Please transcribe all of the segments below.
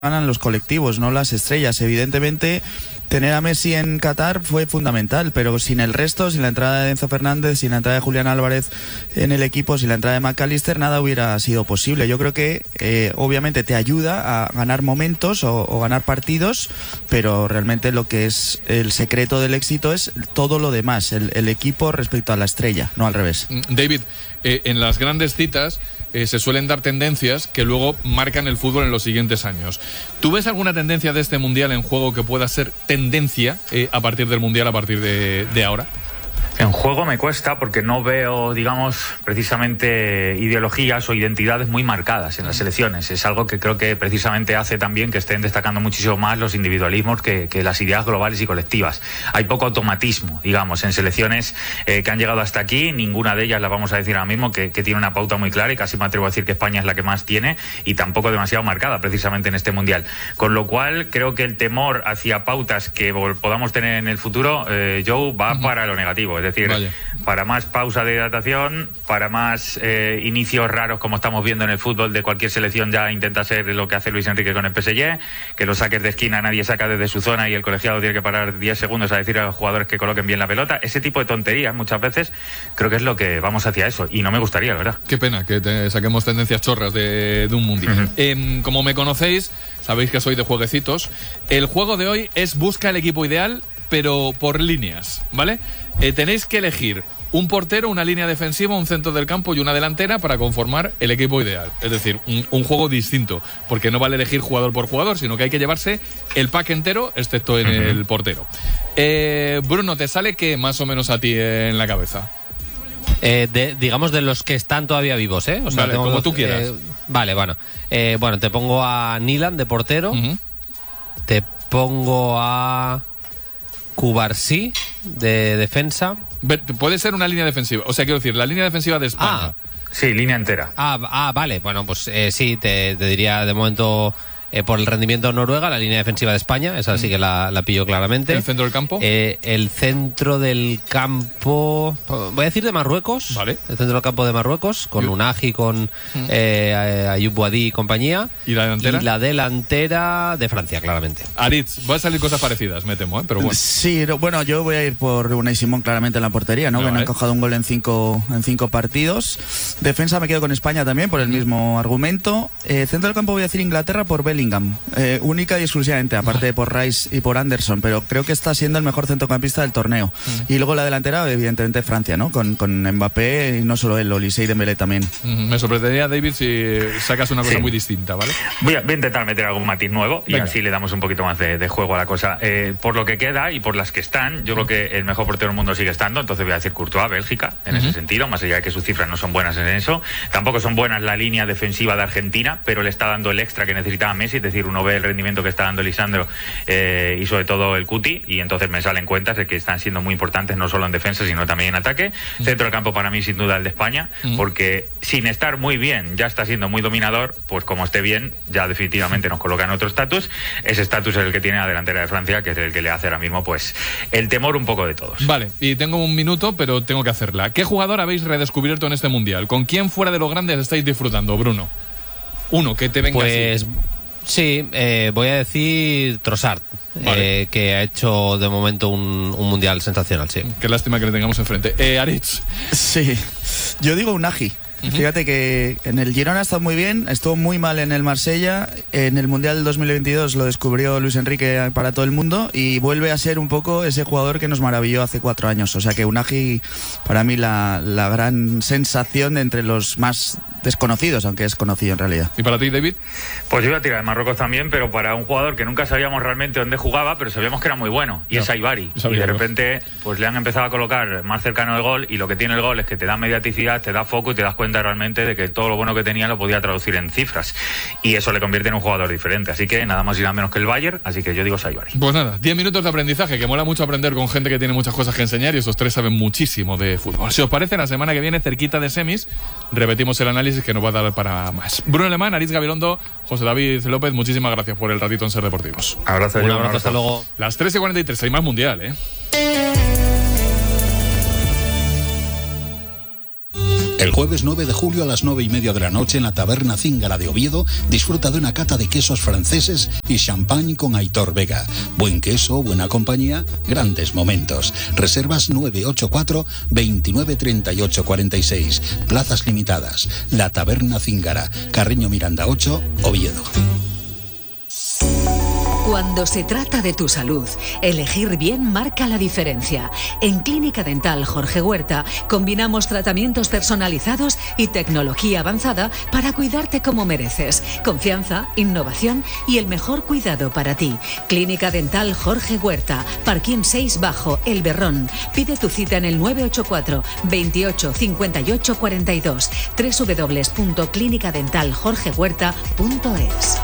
ganan los colectivos, no las estrellas. Evidentemente, tener a Messi en Qatar fue fundamental, pero sin el resto, sin la entrada de Enzo Fernández, sin la entrada de Julián Álvarez en el equipo, sin la entrada de McAllister, nada hubiera sido posible. Yo creo que obviamente te ayuda a ganar momentos o ganar partidos, pero realmente lo que es el secreto del éxito es todo lo demás, el equipo respecto a la estrella, no al revés. David, en las grandes citas se suelen dar tendencias que luego marcan el fútbol en los siguientes años. ¿Tú ves alguna tendencia de este Mundial en juego que pueda ser tendencia a partir del Mundial, a partir de ahora? En juego me cuesta porque no veo, digamos, precisamente ideologías o identidades muy marcadas en las selecciones. Es algo que creo que precisamente hace también que estén destacando muchísimo más los individualismos que las ideas globales y colectivas. Hay poco automatismo, digamos, en selecciones que han llegado hasta aquí. Ninguna de ellas, la vamos a decir ahora mismo, que tiene una pauta muy clara, y casi me atrevo a decir que España es la que más tiene, y tampoco demasiado marcada precisamente en este Mundial. Con lo cual, creo que el temor hacia pautas que podamos tener en el futuro, Joe, va para lo negativo. Es decir, vaya, para más pausa de hidratación, para más inicios raros como estamos viendo en el fútbol de cualquier selección. Ya intenta ser lo que hace Luis Enrique con el PSG, que los saques de esquina nadie saca desde su zona y el colegiado tiene que parar 10 segundos a decir a los jugadores que coloquen bien la pelota. Ese tipo de tonterías muchas veces creo que es lo que vamos hacia eso, y no me gustaría, la verdad. Qué pena que saquemos tendencias chorras de un Mundial. Como me conocéis, sabéis que soy de jueguecitos. El juego de hoy es busca el equipo ideal, pero por líneas, ¿vale? Tenéis que elegir un portero, una línea defensiva, un centro del campo y una delantera para conformar el equipo ideal. Es decir, un juego distinto, porque no vale elegir jugador por jugador, sino que hay que llevarse el pack entero, excepto en el portero. Bruno, ¿te sale qué más o menos a ti en la cabeza? Digamos de los que están todavía vivos, ¿eh? O sea, vale, como tú quieras. Vale, bueno. Bueno, te pongo a Nilan de portero. Te pongo a Cubarsí de defensa. Puede ser una línea defensiva. O sea, quiero decir, la línea defensiva de España. Sí, línea entera. Vale. Bueno, pues sí, te diría de momento, por el rendimiento Noruega, la línea defensiva de España. Esa sí que la pillo claramente. ¿El centro del campo? El centro del campo, voy a decir de Marruecos. Vale. El centro del campo de Marruecos, con Unagi, con Ayoub Boadi y compañía. ¿Y la delantera? Y la delantera de Francia, claramente. Aritz, va a salir cosas parecidas, me temo, pero bueno. Sí, bueno, yo voy a ir por Unai Simón claramente en la portería, ¿no? Que han encajado un gol en cinco partidos. Defensa me quedo con España también por el mismo argumento. Centro del campo voy a decir Inglaterra por Bellingham. Única y exclusivamente, aparte de por Rice y por Anderson, pero creo que está siendo el mejor centrocampista del torneo. Y luego la delantera, evidentemente Francia, ¿no? Con Mbappé, y no solo él, Olise y Dembélé también. Me sorprendería, David, si sacas una cosa muy distinta, ¿vale? Voy a intentar meter algún matiz nuevo. Venga. Y así le damos un poquito más de juego a la cosa. Por lo que queda y por las que están, yo creo que el mejor portero del mundo sigue estando, entonces voy a decir Courtois, Bélgica, en ese sentido, más allá de que sus cifras no son buenas en eso. Tampoco son buenas la línea defensiva de Argentina, pero le está dando el extra que necesitaba Messi. Es decir, uno ve el rendimiento que está dando Lisandro y sobre todo el Cuti, y entonces me salen cuentas de que están siendo muy importantes no solo en defensa sino también en ataque. Centro del campo para mí sin duda el de España, porque sin estar muy bien ya está siendo muy dominador, pues como esté bien ya definitivamente nos coloca en otro estatus. Ese estatus es el que tiene la delantera de Francia, que es el que le hace ahora mismo pues el temor un poco de todos. Vale, y tengo un minuto pero tengo que hacerla. ¿Qué jugador habéis redescubierto en este Mundial? ¿Con quién fuera de los grandes estáis disfrutando, Bruno? Uno que te venga pues así. Sí, voy a decir Trossard, vale. Que ha hecho de momento un Mundial sensacional, sí. Qué lástima que le tengamos enfrente. Aritz. Sí, yo digo Unagi. Fíjate que en el Girona ha estado muy bien, estuvo muy mal en el Marsella, en el Mundial 2022 lo descubrió Luis Enrique para todo el mundo y vuelve a ser un poco ese jugador que nos maravilló hace 4 años. O sea que Unagi, para mí, la gran sensación de entre los más desconocidos, aunque es conocido en realidad. ¿Y para ti, David? Pues yo iba a tirar de Marruecos también, pero para un jugador que nunca sabíamos realmente dónde jugaba, pero sabíamos que era muy bueno, y es Aibari. Y de repente pues le han empezado a colocar más cercano del gol, y lo que tiene el gol es que te da mediaticidad, te da foco y te das cuenta realmente de que todo lo bueno que tenía lo podía traducir en cifras, y eso le convierte en un jugador diferente. Así que nada más y nada menos que el Bayern, así que yo digo Aibari. Pues nada, 10 minutos de aprendizaje, que mola mucho aprender con gente que tiene muchas cosas que enseñar, y esos tres saben muchísimo de fútbol. Si os parece, la semana que viene, cerquita de semis, repetimos el análisis que nos va a dar para más. Bruno Alemán, Aritz Gabilondo, José David López, muchísimas gracias por el ratito en Ser Deportivos. Un abrazo, hasta luego. Las 3:43, hay más Mundial, ¿eh? El jueves 9 de julio a las 9:30 de la noche en la Taberna Zíngara de Oviedo, disfruta de una cata de quesos franceses y champán con Aitor Vega. Buen queso, buena compañía, grandes momentos. Reservas 984 29 38 46. Plazas limitadas. La Taberna Zíngara, Carreño Miranda 8, Oviedo. Cuando se trata de tu salud, elegir bien marca la diferencia. En Clínica Dental Jorge Huerta combinamos tratamientos personalizados y tecnología avanzada para cuidarte como mereces. Confianza, innovación y el mejor cuidado para ti. Clínica Dental Jorge Huerta, Parquín 6 Bajo, El Berrón. Pide tu cita en el 984 28 58 42. www.clinicadentaljorgehuerta.es.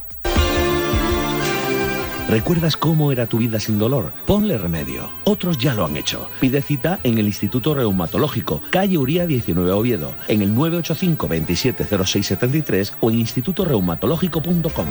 ¿Recuerdas cómo era tu vida sin dolor? Ponle remedio. Otros ya lo han hecho. Pide cita en el Instituto Reumatológico, calle Uría 19 Oviedo, en el 985 27 06 73 o en institutoreumatológico.com.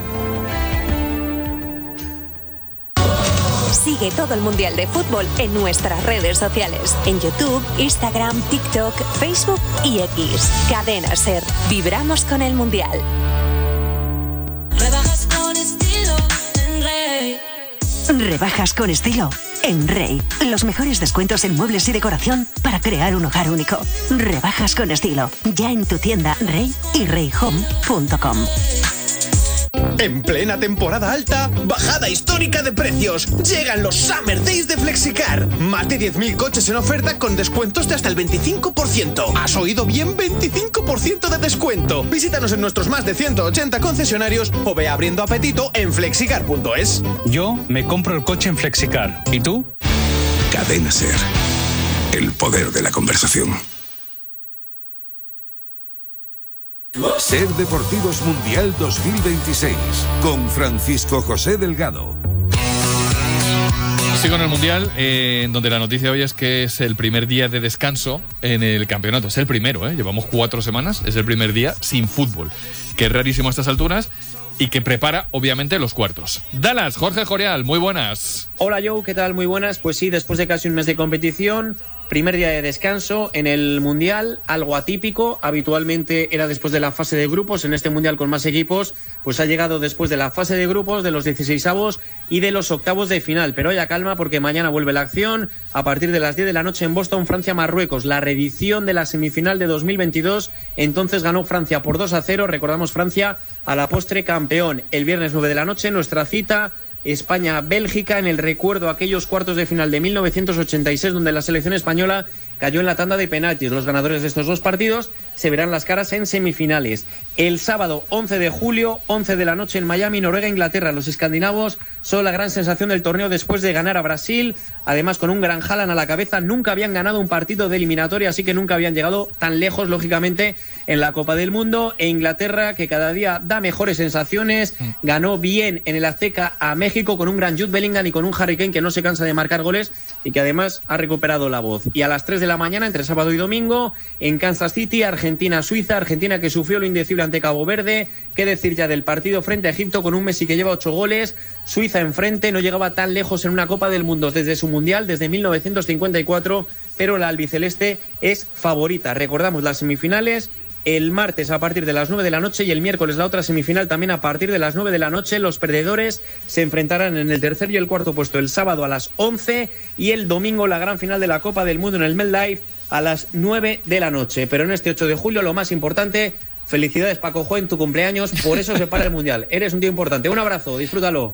Sigue todo el Mundial de Fútbol en nuestras redes sociales. En YouTube, Instagram, TikTok, Facebook y X. Cadena SER. Vibramos con el Mundial. Rebajas con estilo en Rey. Rebajas con estilo en Rey. Los mejores descuentos en muebles y decoración para crear un hogar único. Rebajas con estilo. Ya en tu tienda Rey y reyhome.com. En plena temporada alta, bajada histórica de precios. Llegan los Summer Days de Flexicar. Más de 10.000 coches en oferta con descuentos de hasta el 25%. ¿Has oído bien? 25% de descuento. Visítanos en nuestros más de 180 concesionarios o ve abriendo apetito en flexicar.es. Yo me compro el coche en Flexicar. ¿Y tú? Cadena SER. El poder de la conversación. SER Deportivos Mundial 2026 con Francisco José Delgado. Sigo en el Mundial, donde la noticia hoy es que es el primer día de descanso en el campeonato. Es el primero, llevamos 4 semanas, es el primer día sin fútbol, que es rarísimo a estas alturas y que prepara, obviamente, los cuartos. Dallas, Jorge Joreal, muy buenas. Hola Joe, ¿qué tal? Muy buenas. Pues sí, después de casi un mes de competición, primer día de descanso en el Mundial, algo atípico. Habitualmente era después de la fase de grupos. En este Mundial con más equipos, pues ha llegado después de la fase de grupos, de los 16avos y de los octavos de final. Pero haya calma porque mañana vuelve la acción a partir de las 10 de la noche en Boston, Francia-Marruecos. La reedición de la semifinal de 2022. Entonces ganó Francia por 2-0. Recordamos, Francia a la postre campeón. El viernes 9 de la noche, nuestra cita España-Bélgica, en el recuerdo a aquellos cuartos de final de 1986 donde la selección española cayó en la tanda de penaltis. Los ganadores de estos dos partidos se verán las caras en semifinales. El sábado 11 de julio, 11 de la noche en Miami, Noruega-Inglaterra. Los escandinavos son la gran sensación del torneo después de ganar a Brasil, además con un gran Haaland a la cabeza. Nunca habían ganado un partido de eliminatoria, así que nunca habían llegado tan lejos, lógicamente, en la Copa del Mundo. E Inglaterra, que cada día da mejores sensaciones, ganó bien en el Azteca a México con un gran Jude Bellingham y con un Harry Kane que no se cansa de marcar goles y que además ha recuperado la voz. Y a las 3 de la mañana, entre sábado y domingo, en Kansas City, Argentina-Suiza. Argentina que sufrió lo indecible ante Cabo Verde. Qué decir ya del partido frente a Egipto con un Messi que lleva 8 goles. Suiza enfrente, no llegaba tan lejos en una Copa del Mundo desde su Mundial, desde 1954, pero la albiceleste es favorita. Recordamos las semifinales el martes a partir de las 9 de la noche y el miércoles la otra semifinal también a partir de las 9 de la noche. Los perdedores se enfrentarán en el tercer y el cuarto puesto el sábado a las 11 y el domingo la gran final de la Copa del Mundo en el MetLife a las 9 de la noche. Pero en este 8 de julio lo más importante, felicidades Paco Jo en tu cumpleaños, por eso se para el Mundial. Eres un tío importante. Un abrazo, disfrútalo.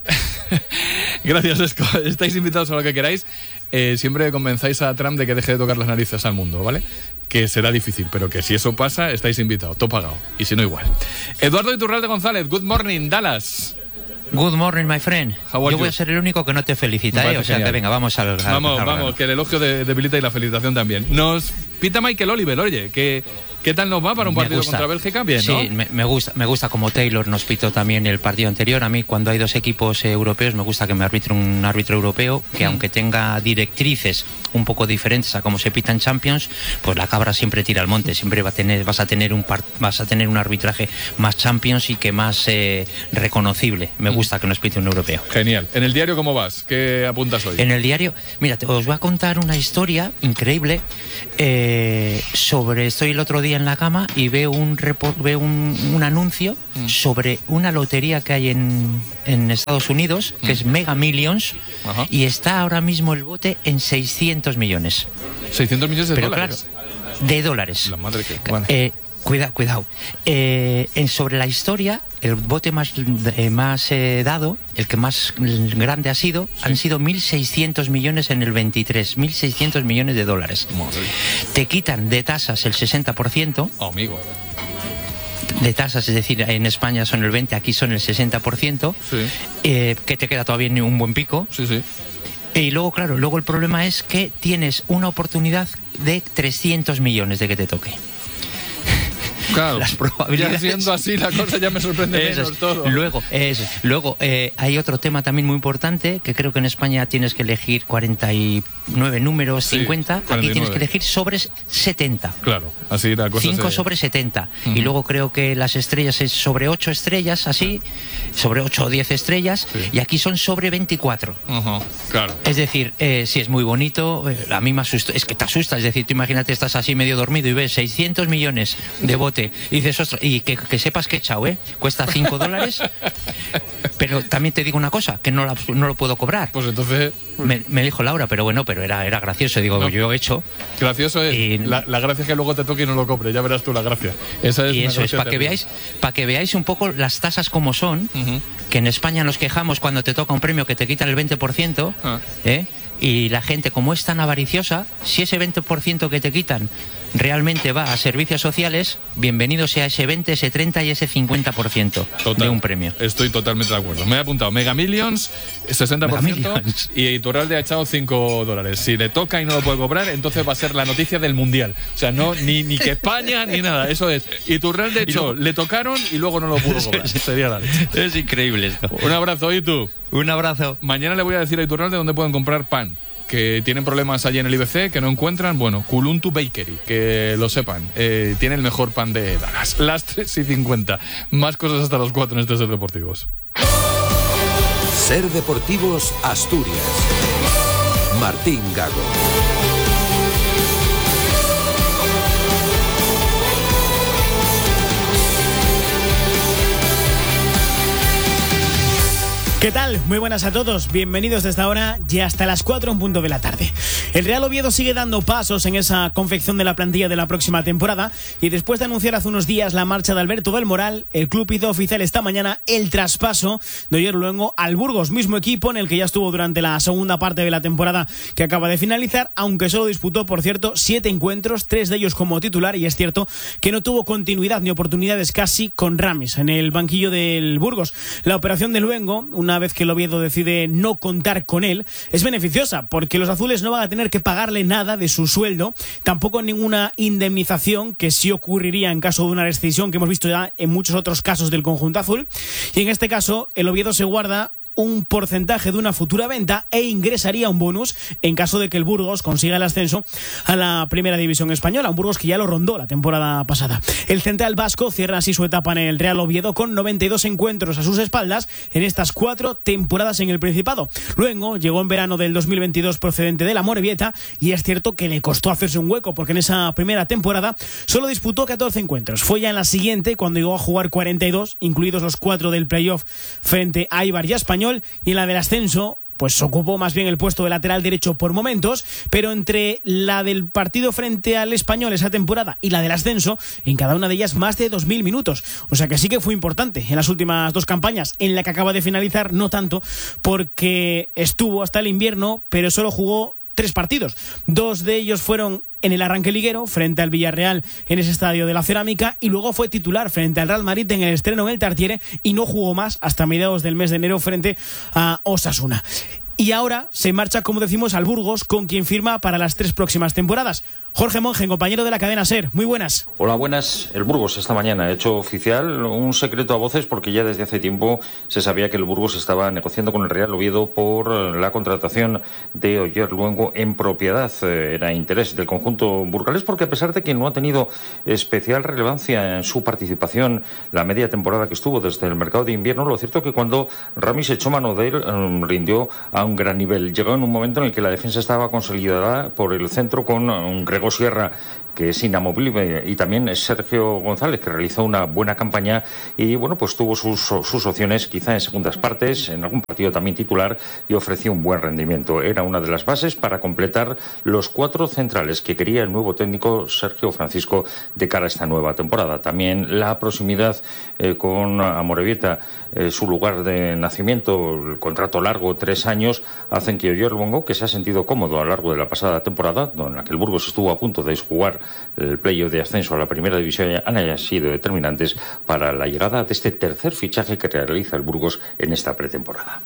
Gracias, Esco. Estáis invitados a lo que queráis. Siempre convenzáis a Trump de que deje de tocar las narices al mundo, ¿vale? Que será difícil, pero que si eso pasa, estáis invitados, todo pagado. Y si no, igual. Eduardo Iturralde González, good morning, Dallas. Good morning, my friend. Yo voy a ser el único que no te felicita, o sea que venga, vamos al Vamos, que el elogio debilita y la felicitación también. Nos pita Michael Oliver, oye, ¿qué tal nos va para un partido contra Bélgica? Bien, ¿no? Sí, me gusta como Taylor nos pitó también el partido anterior. A mí, cuando hay dos equipos europeos, me gusta que me arbitre un árbitro europeo que, aunque tenga directrices un poco diferentes a cómo se pita en Champions, pues la cabra siempre tira al monte. Siempre vas a tener un arbitraje más Champions y que más reconocible. Me gusta que nos pite un europeo. Genial. ¿En el diario cómo vas? ¿Qué apuntas hoy? En el diario, mira, os voy a contar una historia increíble estoy el otro día día en la cama y veo un anuncio sobre una lotería que hay en Estados Unidos, que es Mega Millions, y está ahora mismo el bote en 600 millones. 600 millones de dólares. Claro, de dólares. La madre que... Bueno. Cuidado. Sobre la historia, el bote más dado, el que más grande ha sido, han sido 1.600 millones en el 23. 1.600 millones de dólares. Madre. Te quitan de tasas el 60%. Oh, amigo. De tasas, es decir, en España son el 20%, aquí son el 60%. Sí. Que te queda todavía un buen pico. Sí, sí. Y luego, claro, el problema es que tienes una oportunidad de 300 millones de que te toque. Claro, las probabilidades. Ya siendo así la cosa ya me sorprende menos todo. Luego hay otro tema también muy importante, que creo que en España tienes que elegir 49 números, sí, 50, 49. Aquí tienes que elegir sobres 70. Claro, así la cosa 5 sobre 70. Y luego creo que las estrellas es sobre 8 estrellas, así, sobre 8 o 10 estrellas, y aquí son sobre 24. Claro. Es decir, sí, es muy bonito, a mí me asusta, es que te asusta, es decir, tú imagínate, estás así medio dormido y ves 600 millones de bote. Y dices, ostras, y que sepas que he echado, cuesta $5, pero también te digo una cosa, que no lo puedo cobrar. Pues entonces... Me dijo Laura, pero era gracioso, digo, no, yo he hecho. Gracioso es, y la gracia es que luego te toque y no lo compre, ya verás tú la gracia. Esa es y eso es, para que veáis un poco las tasas como son, que en España nos quejamos cuando te toca un premio que te quitan el 20%, y la gente, como es tan avariciosa, si ese 20% que te quitan realmente va a servicios sociales, bienvenido sea ese 20, ese 30 y ese 50% de un premio. Estoy totalmente de acuerdo. Me he apuntado Mega Millions, 60%, Mega Millions. Y Iturralde ha echado $5. Si le toca y no lo puede cobrar, entonces va a ser la noticia del Mundial. O sea, no ni que España ni nada. Eso es. Iturralde echó, le tocaron y luego no lo pudo cobrar. Sería la leche. Es increíble esto. Un abrazo, Itu. Un abrazo. Mañana le voy a decir a Iturralde dónde pueden comprar pan. Que tienen problemas allí en el IBC, que no encuentran, bueno, Kuluntu Bakery, que lo sepan, tiene el mejor pan de Dallas. Las 3:50. Más cosas hasta los 4 en este Ser Deportivos. Ser Deportivos Asturias. Martín Gago. ¿Qué tal? Muy buenas a todos, bienvenidos desde ahora y hasta las 4 en punto de la tarde. El Real Oviedo sigue dando pasos en esa confección de la plantilla de la próxima temporada y después de anunciar hace unos días la marcha de Alberto del Moral, el club hizo oficial esta mañana el traspaso de Oyer Luengo al Burgos, mismo equipo en el que ya estuvo durante la segunda parte de la temporada que acaba de finalizar, aunque solo disputó, por cierto, 7 encuentros, 3 de ellos como titular, y es cierto que no tuvo continuidad ni oportunidades casi con Ramis en el banquillo del Burgos. La operación de Luengo, una vez que el Oviedo decide no contar con él, es beneficiosa porque los azules no van a tener que pagarle nada de su sueldo, tampoco ninguna indemnización, que sí ocurriría en caso de una rescisión que hemos visto ya en muchos otros casos del conjunto azul, y en este caso el Oviedo se guarda un porcentaje de una futura venta e ingresaría un bonus en caso de que el Burgos consiga el ascenso a la primera división española, un Burgos que ya lo rondó la temporada pasada. El central vasco cierra así su etapa en el Real Oviedo con 92 encuentros a sus espaldas en estas 4 temporadas en el Principado. Luego llegó en verano del 2022 procedente de la Amorebieta y es cierto que le costó hacerse un hueco porque en esa primera temporada solo disputó 14 encuentros. Fue ya en la siguiente cuando llegó a jugar 42, incluidos los 4 del playoff frente a Eibar y a Español, y en la del ascenso pues ocupó más bien el puesto de lateral derecho por momentos, pero entre la del partido frente al Español esa temporada y la del ascenso, en cada una de ellas más de 2.000 minutos. O sea que sí que fue importante en las últimas 2 campañas. En la que acaba de finalizar, no tanto, porque estuvo hasta el invierno, pero solo jugó 3 partidos. 2 de ellos fueron en el arranque liguero, frente al Villarreal en ese estadio de la Cerámica, y luego fue titular frente al Real Madrid en el estreno en el Tartiere y no jugó más hasta mediados del mes de enero frente a Osasuna. Y ahora se marcha, como decimos, al Burgos, con quien firma para las 3 próximas temporadas. Jorge Mongen, compañero de la cadena SER, muy buenas. Hola, buenas. El Burgos esta mañana ha hecho oficial un secreto a voces porque ya desde hace tiempo se sabía que el Burgos estaba negociando con el Real Oviedo por la contratación de Oyer Luengo en propiedad. Era interés del conjunto burgalés porque, a pesar de que no ha tenido especial relevancia en su participación la media temporada que estuvo desde el mercado de invierno, lo cierto es que cuando Ramis echó mano de él rindió a un gran nivel. Llegó en un momento en el que la defensa estaba consolidada por el centro con un Grego Sierra que es inamovible, y también Sergio González, que realizó una buena campaña y bueno, pues tuvo sus opciones quizá en segundas partes, en algún partido también titular, y ofreció un buen rendimiento. Era una de las bases para completar los 4 centrales que quería el nuevo técnico Sergio Francisco de cara a esta nueva temporada. También la proximidad con Amorebieta, su lugar de nacimiento, el contrato largo, 3 años, hacen que Oyer Luengo, que se ha sentido cómodo a lo largo de la pasada temporada, en la que el Burgos estuvo a punto de jugar el playoff de ascenso a la primera división, han sido determinantes para la llegada de este tercer fichaje que realiza el Burgos en esta pretemporada.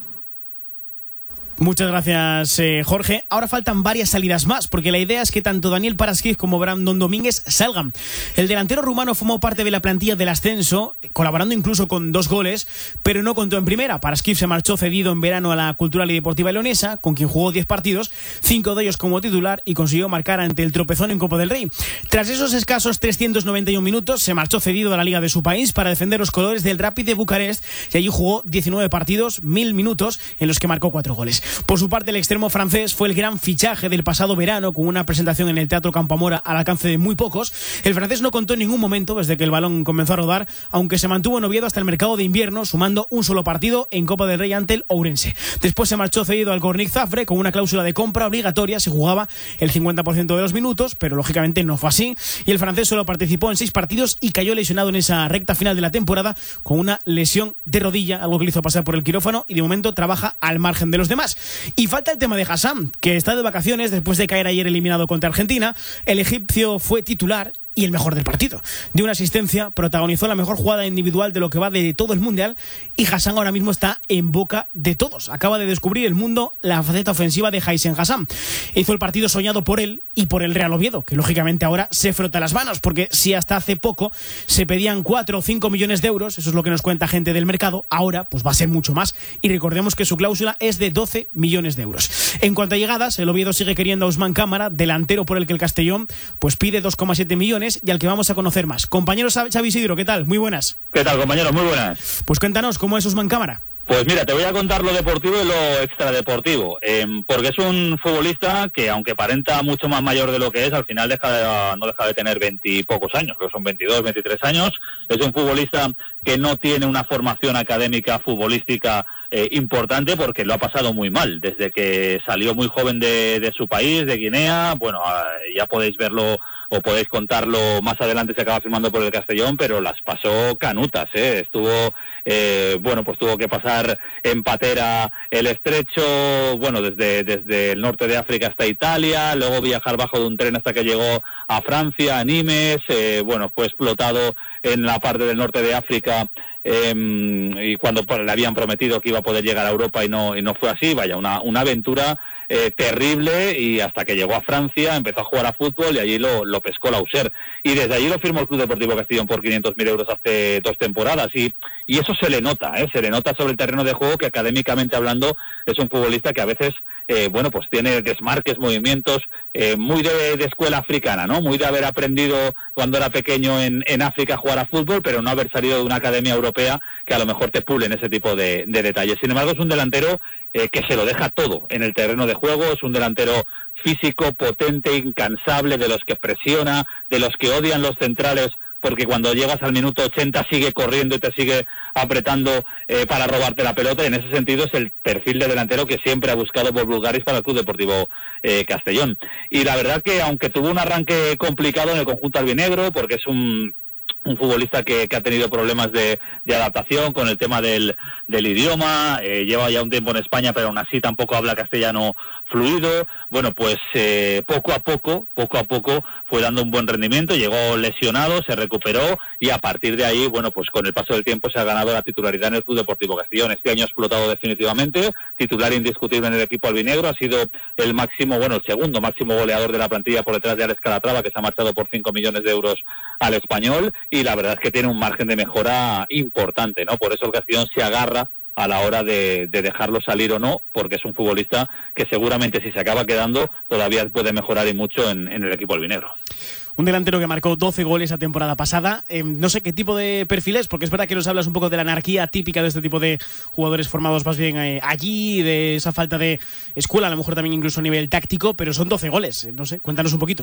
Muchas gracias, Jorge. Ahora faltan varias salidas más, porque la idea es que tanto Daniel Paraschiv como Brandon Domínguez salgan. El delantero rumano formó parte de la plantilla del ascenso, colaborando incluso con 2 goles, pero no contó en primera. Paraschiv se marchó cedido en verano a la Cultural y Deportiva Leonesa, con quien jugó 10 partidos, 5 de ellos como titular, y consiguió marcar ante el Tropezón en Copa del Rey. Tras esos escasos 391 minutos, se marchó cedido a la liga de su país para defender los colores del Rapid de Bucarest, y allí jugó 19 partidos, 1000 minutos, en los que marcó 4 goles. Por su parte, el extremo francés fue el gran fichaje del pasado verano, con una presentación en el Teatro Campamora al alcance de muy pocos. El francés no contó en ningún momento desde que el balón comenzó a rodar, aunque se mantuvo en Oviedo hasta el mercado de invierno, sumando un solo partido en Copa del Rey ante el Ourense. Después se marchó cedido al Cornic Zafre con una cláusula de compra obligatoria. Se jugaba el 50% de los minutos, pero lógicamente no fue así, y el francés solo participó en 6 partidos y cayó lesionado en esa recta final de la temporada con una lesión de rodilla, algo que le hizo pasar por el quirófano, y de momento trabaja al margen de los demás. Y falta el tema de Hassan, que está de vacaciones después de caer ayer eliminado contra Argentina. El egipcio fue titular y el mejor del partido. Dio una asistencia, protagonizó la mejor jugada individual de lo que va de todo el Mundial, y Hassan ahora mismo está en boca de todos. Acaba de descubrir el mundo la faceta ofensiva de Haisen Hassan. Hizo el partido soñado por él y por el Real Oviedo, que lógicamente ahora se frota las manos, porque si hasta hace poco se pedían 4 o 5 millones de euros, eso es lo que nos cuenta gente del mercado, ahora pues va a ser mucho más, y recordemos que su cláusula es de 12 millones de euros. En cuanto a llegadas, el Oviedo sigue queriendo a Ousmane Cámara, delantero por el que el Castellón pues pide 2,7 millones, y al que vamos a conocer más. Compañero Xavi Isidro, ¿qué tal? Muy buenas. ¿Qué tal, compañero? Muy buenas. Pues cuéntanos, ¿cómo es Ousmane Cámara? Pues mira, te voy a contar lo deportivo y lo extradeportivo, porque es un futbolista que, aunque aparenta mucho más mayor de lo que es, al final no deja de tener 20 y pocos años, creo que son 22, 23 años. Es un futbolista que no tiene una formación académica futbolística importante, porque lo ha pasado muy mal desde que salió muy joven de su país, de Guinea. Bueno, ya podéis verlo o podéis contarlo más adelante, se acaba firmando por el Castellón, pero las pasó canutas, estuvo, pues tuvo que pasar en patera el estrecho, bueno, desde el norte de África hasta Italia, luego viajar bajo de un tren hasta que llegó a Francia, a Nimes, fue explotado en la parte del norte de África, y cuando le habían prometido que iba a poder llegar a Europa y no fue así. Vaya, una aventura terrible, y hasta que llegó a Francia empezó a jugar a fútbol y allí lo pescó la Auxerre, y desde allí lo firmó el Club Deportivo Castellón por 500.000 euros hace 2 temporadas, y eso se le nota sobre el terreno de juego, que académicamente hablando es un futbolista que a veces pues tiene desmarques, movimientos muy de escuela africana, ¿no? Muy de haber aprendido cuando era pequeño en África a jugar a fútbol, pero no haber salido de una academia europea que a lo mejor te pulen ese tipo de detalles. Sin embargo, es un delantero que se lo deja todo en el terreno de juego. Es un delantero físico, potente, incansable, de los que presiona, de los que odian los centrales, porque cuando llegas al minuto 80 sigue corriendo y te sigue apretando para robarte la pelota, y en ese sentido es el perfil de delantero que siempre ha buscado Bob Bulgaris para el Club Deportivo Castellón. Y la verdad que, aunque tuvo un arranque complicado en el conjunto albinegro, porque es un futbolista que ha tenido problemas de adaptación con el tema del idioma, lleva ya un tiempo en España, pero aún así tampoco habla castellano fluido. Bueno, pues poco a poco fue dando un buen rendimiento, llegó lesionado, se recuperó, y a partir de ahí, bueno, pues con el paso del tiempo se ha ganado la titularidad en el Club Deportivo Castellón. Este año ha explotado definitivamente, titular indiscutible en el equipo albinegro, ha sido el segundo máximo goleador de la plantilla, por detrás de Alex Calatrava, que se ha marchado por 5 millones de euros al Español, y la verdad es que tiene un margen de mejora importante, ¿no? Por eso el Castellón se agarra a la hora de dejarlo salir o no, porque es un futbolista que seguramente, si se acaba quedando, todavía puede mejorar y mucho en el equipo albinegro. Un delantero que marcó 12 goles la temporada pasada. No sé qué tipo de perfil es, porque es verdad que nos hablas un poco de la anarquía típica de este tipo de jugadores formados más bien allí, de esa falta de escuela, a lo mejor también incluso a nivel táctico, pero son 12 goles. No sé, cuéntanos un poquito.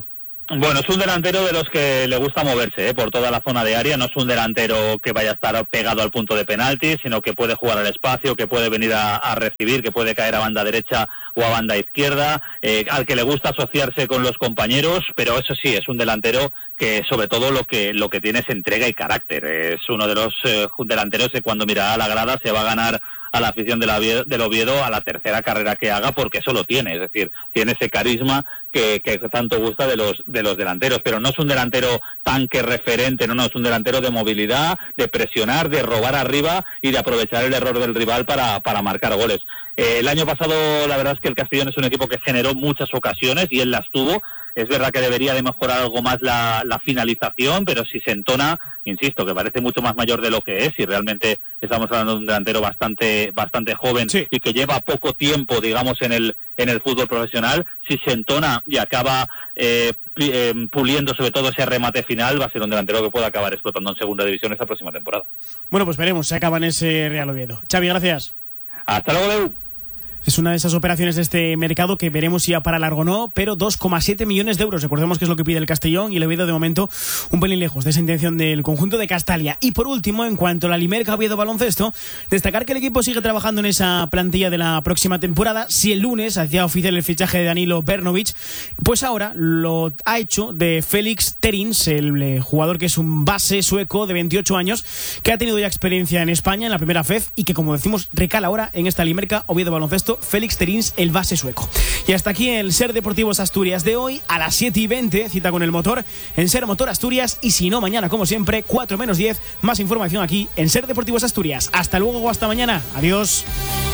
Bueno, es un delantero de los que le gusta moverse por toda la zona de área. No es un delantero que vaya a estar pegado al punto de penalti, sino que puede jugar al espacio, que puede venir a recibir, que puede caer a banda derecha o a banda izquierda, al que le gusta asociarse con los compañeros, pero eso sí, es un delantero que sobre todo lo que tiene es entrega y carácter. Es uno de los delanteros que cuando mira a la grada se va a ganar a la afición del Oviedo a la tercera carrera que haga, porque eso lo tiene, es decir, tiene ese carisma que tanto gusta de los delanteros, pero no es un delantero tanque referente, no, es un delantero de movilidad, de presionar, de robar arriba y de aprovechar el error del rival para marcar goles. El año pasado la verdad es que el Castellón es un equipo que generó muchas ocasiones y él las tuvo. Es verdad que debería de mejorar algo más la finalización, pero si se entona, insisto, que parece mucho más mayor de lo que es, y realmente estamos hablando de un delantero bastante joven, sí, y que lleva poco tiempo, digamos, en el fútbol profesional. Si se entona y acaba puliendo sobre todo ese remate final, va a ser un delantero que pueda acabar explotando en segunda división esta próxima temporada. Bueno, pues veremos, se acaba en ese Real Oviedo. Xavi, gracias. Hasta luego, Leo. Es una de esas operaciones de este mercado que veremos si va para largo o no, pero 2,7 millones de euros. Recordemos que es lo que pide el Castellón y el Oviedo de momento un pelín lejos de esa intención del conjunto de Castalia. Y por último, en cuanto a la Limerca Oviedo Baloncesto, destacar que el equipo sigue trabajando en esa plantilla de la próxima temporada. Si el lunes hacía oficial el fichaje de Danilo Bernovic, pues ahora lo ha hecho de Félix Terins, el jugador que es un base sueco de 28 años, que ha tenido ya experiencia en España en la primera FEF y que, como decimos, recala ahora en esta Limerca Oviedo Baloncesto. Félix Terins, el base sueco. Y hasta aquí el Ser Deportivos Asturias de hoy, a las 7:20, cita con el motor en Ser Motor Asturias, y si no, mañana, como siempre, 4 menos 10, más información aquí en Ser Deportivos Asturias. Hasta luego o hasta mañana. Adiós.